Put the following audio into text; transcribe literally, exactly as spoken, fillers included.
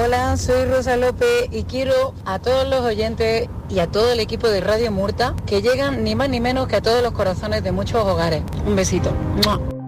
Hola, soy Rosa López y quiero a todos los oyentes y a todo el equipo de Radio Murta que llegan ni más ni menos que a todos los corazones de muchos hogares. Un besito. ¡Mua!